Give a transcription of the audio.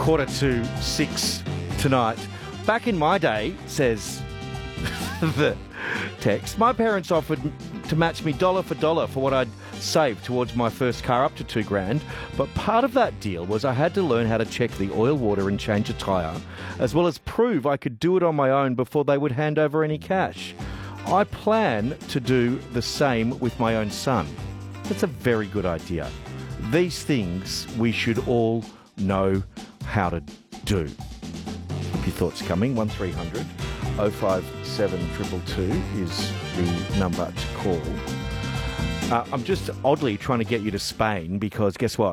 5:45 tonight. Back in my day, says the text, my parents offered to match me dollar for dollar for what I'd saved towards my first car up to $2,000. But part of that deal was I had to learn how to check the oil, water and change a tyre, as well as prove I could do it on my own before they would hand over any cash. I plan to do the same with my own son. That's a very good idea. These things we should all know how to do. Keep your thoughts coming. 1300 057 222 is the number to call. I'm just oddly trying to get you to Spain because guess what?